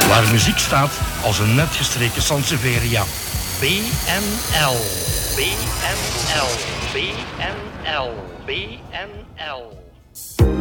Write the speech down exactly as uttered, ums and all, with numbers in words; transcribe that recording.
Waar muziek staat als een net gestreken Sansevieria. B N L. B N L. B N L. B N L.